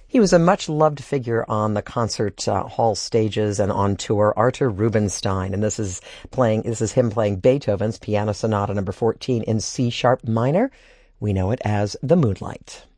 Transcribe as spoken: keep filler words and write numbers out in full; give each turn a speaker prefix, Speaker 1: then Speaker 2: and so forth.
Speaker 1: He was a much-loved figure on the concert uh, hall stages and on tour, Artur Rubinstein, and this is playing. This is him playing Beethoven's Piano Sonata Number fourteen in C sharp minor. We know it as the Moonlight.